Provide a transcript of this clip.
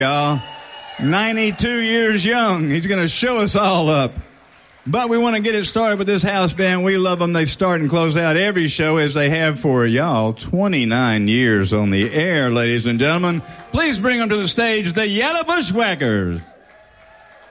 Y'all, 92 years young. He's going to show us all up. But we want to get it started with this house band. We love them. They start and close out every show as they have for y'all. 29 years on the air, ladies and gentlemen. Please bring them to the stage, the Yellow Bushwhackers.